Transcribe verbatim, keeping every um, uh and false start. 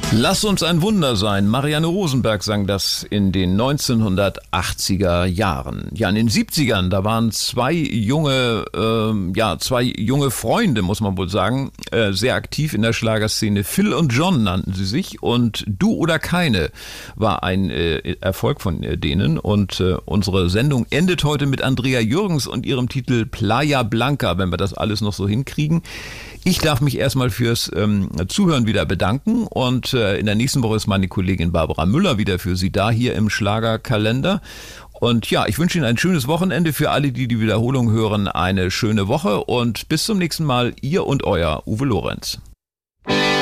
Lass uns ein Wunder sein. Marianne Rosenberg sang das in den neunzehnhundertachtziger Jahren. Ja, in den siebzigern, da waren zwei junge, äh, ja, zwei junge Freunde, muss man wohl sagen, äh, sehr aktiv in der Schlagerszene. Phil und John nannten sie sich und Du oder Keine war ein äh, Erfolg von äh, denen. Und äh, unsere Sendung endet heute mit Andrea Jürgens und ihrem Titel Playa Blanca, wenn wir das alles noch so hinkriegen. Ich darf mich erstmal fürs ähm, Zuhören wieder bedanken und äh, in der nächsten Woche ist meine Kollegin Barbara Müller wieder für Sie da hier im Schlagerkalender. Und ja, ich wünsche Ihnen ein schönes Wochenende. Für alle, die die Wiederholung hören, eine schöne Woche und bis zum nächsten Mal. Ihr und euer Uwe Lorenz.